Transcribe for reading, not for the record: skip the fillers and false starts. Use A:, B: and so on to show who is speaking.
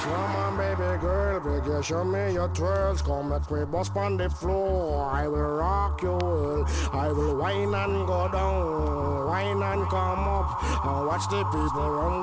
A: Come on, baby girl, beg you show me your twirls. Come make me bust on the floor. I will rock your world. I will whine and go down, whine and come up, and watch the people run.